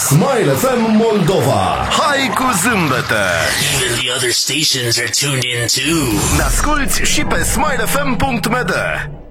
Smile FM Moldova. Hai cu zâmbete! Even the other stations are tuned in too. Ne asculti și pe smilefm.md.